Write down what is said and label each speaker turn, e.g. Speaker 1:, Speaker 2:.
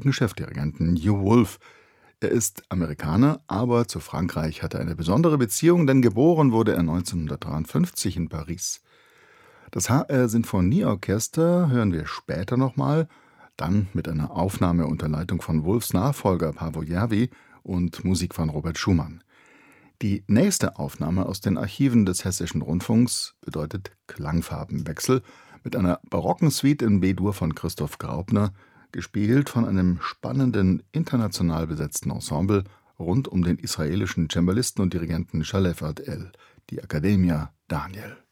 Speaker 1: ehemaligen Chefdirigenten Hugh Wolf. Er ist Amerikaner, aber zu Frankreich hat er eine besondere Beziehung, denn geboren wurde er 1953 in Paris. Das HR Sinfonieorchester hören wir später nochmal, dann mit einer Aufnahme unter Leitung von Wolfs Nachfolger Paavo Järvi und Musik von Robert Schumann. Die nächste Aufnahme aus den Archiven des Hessischen Rundfunks bedeutet Klangfarbenwechsel mit einer barocken Suite in B-Dur von Christoph Graupner, gespielt von einem spannenden, international besetzten Ensemble rund um den israelischen Cembalisten und Dirigenten Shalefat El, die Accademia Daniel.